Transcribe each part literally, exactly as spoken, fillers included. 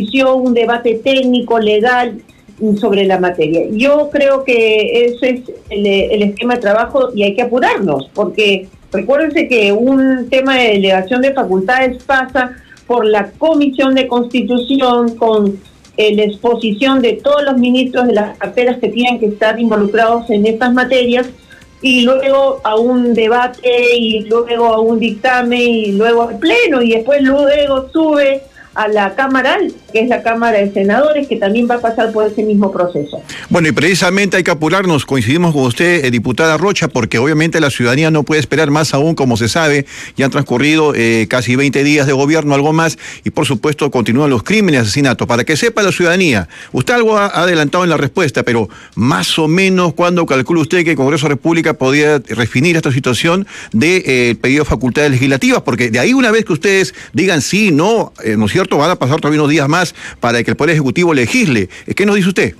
comisión, un debate técnico, legal sobre la materia. Yo creo que ese es el, el esquema de trabajo y hay que apurarnos, porque recuérdense que un tema de delegación de facultades pasa por la Comisión de Constitución con eh, la exposición de todos los ministros de las carteras que tienen que estar involucrados en estas materias, y luego a un debate, y luego a un dictamen, y luego al pleno, y después luego sube a la Cámara Alta, que es la Cámara de Senadores, que también va a pasar por ese mismo proceso. Bueno, y precisamente hay que apurarnos, coincidimos con usted, eh, diputada Rocha, porque obviamente la ciudadanía no puede esperar más aún, como se sabe, ya han transcurrido eh, casi veinte días de gobierno, algo más, y por supuesto continúan los crímenes y asesinatos. Para que sepa la ciudadanía, usted algo ha adelantado en la respuesta, pero más o menos, ¿cuándo calcula usted que el Congreso de la República podría definir esta situación del de, eh, pedido de facultades legislativas? Porque de ahí, una vez que ustedes digan sí, no, eh, ¿no es cierto?, van a pasar todavía unos días más para que el Poder Ejecutivo legisle. ¿Qué nos dice usted?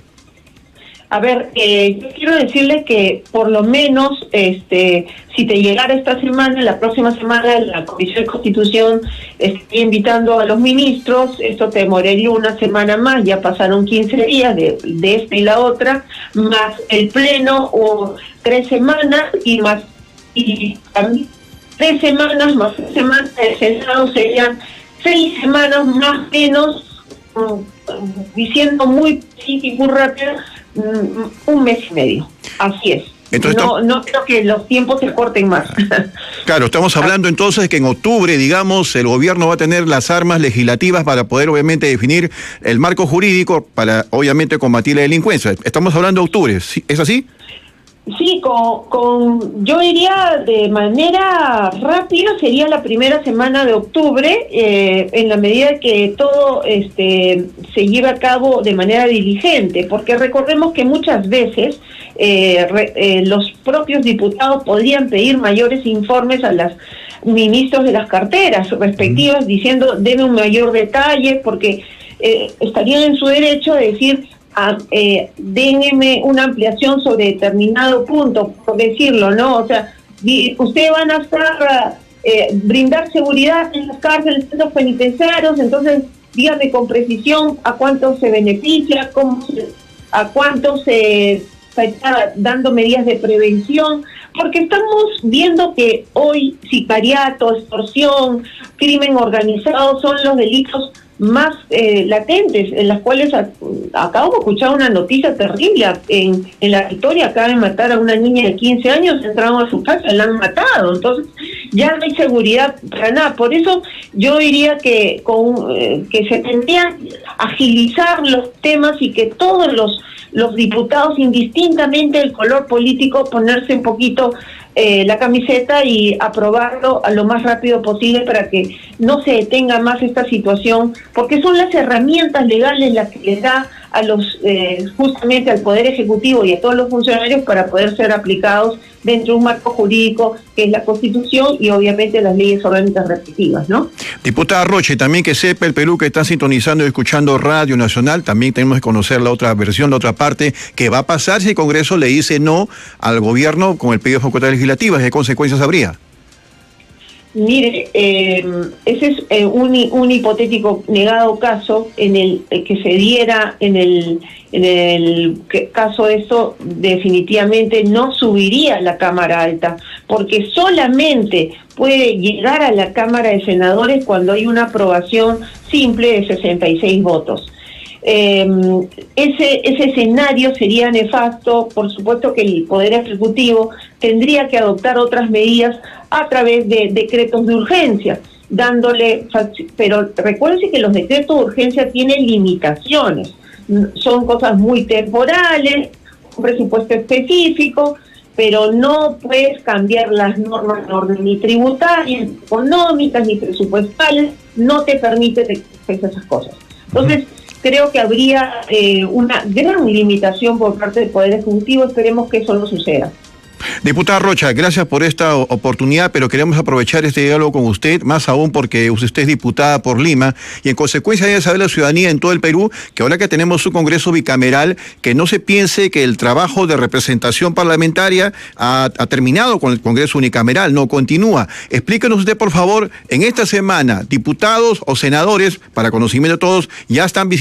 A ver, eh, yo quiero decirle que por lo menos, este, si te llegara esta semana, la próxima semana, la Comisión de Constitución está invitando a los ministros, esto te demoraría una semana más, ya pasaron quince días de, de esta y la otra, más el Pleno, o tres semanas, y más, y también tres semanas, más tres semanas de Senado serían seis semanas más o menos, um, diciendo muy y muy rápido, um, un mes y medio. Así es. Entonces, no, no creo que los tiempos se corten más. Claro, estamos hablando entonces que en octubre, digamos, el gobierno va a tener las armas legislativas para poder obviamente definir el marco jurídico para obviamente combatir la delincuencia. Estamos hablando de octubre, ¿es así? Sí, con, con yo diría de manera rápida sería la primera semana de octubre, eh, en la medida que todo este se lleve a cabo de manera diligente, porque recordemos que muchas veces eh, re, eh, los propios diputados podrían pedir mayores informes a los ministros de las carteras respectivas, diciendo deme un mayor detalle, porque eh, estarían en su derecho de decir a, eh, dénme una ampliación sobre determinado punto, por decirlo, ¿no? O sea, ustedes van a estar, eh, brindar seguridad en las cárceles, en los penitenciarios, entonces dígame con precisión a cuánto se beneficia, cómo se, a cuánto se, se está dando medidas de prevención, porque estamos viendo que hoy sicariato, extorsión, crimen organizado son los delitos más eh, latentes, en las cuales a, acabo de escuchar una noticia terrible. En, en La Victoria acaban de matar a una niña de quince años, entraron a su casa, la han matado, entonces ya no hay seguridad para nada. Por eso yo diría que, con, eh, que se tendrían que agilizar los temas y que todos los, los diputados, indistintamente del color político, ponerse un poquito Eh, la camiseta y aprobarlo a lo más rápido posible para que no se detenga más esta situación, porque son las herramientas legales las que les da a los eh, justamente al Poder Ejecutivo y a todos los funcionarios para poder ser aplicados dentro de un marco jurídico que es la Constitución y obviamente las leyes orgánicas respectivas, ¿no? Diputada Rocha, también que sepa el Perú que está sintonizando y escuchando Radio Nacional, también tenemos que conocer la otra versión, la otra parte, que va a pasar si el Congreso le dice no al gobierno con el pedido de facultades legislativas. ¿Qué consecuencias habría? Mire, eh, ese es eh, un, un hipotético negado caso en el, el que se diera en el en el que, caso de eso, definitivamente no subiría a la Cámara Alta, porque solamente puede llegar a la Cámara de Senadores cuando hay una aprobación simple de sesenta y seis votos. Eh, ese, ese escenario sería nefasto. Por supuesto que el Poder Ejecutivo tendría que adoptar otras medidas a través de decretos de urgencia, dándole, pero recuérdense que los decretos de urgencia tienen limitaciones, son cosas muy temporales, un presupuesto específico, pero no puedes cambiar las normas, ni tributarias, ni económicas, ni presupuestales, no te permite hacer esas cosas. Entonces, creo que habría eh, una gran limitación por parte del Poder Ejecutivo. Esperemos que eso no suceda. Diputada Rocha, gracias por esta oportunidad, pero queremos aprovechar este diálogo con usted, más aún porque usted es diputada por Lima, y en consecuencia debe saber la ciudadanía en todo el Perú que ahora que tenemos un Congreso bicameral, que no se piense que el trabajo de representación parlamentaria ha, ha terminado con el Congreso unicameral, no, continúa. Explíquenos usted, por favor, en esta semana, diputados o senadores, para conocimiento de todos, ya están visitando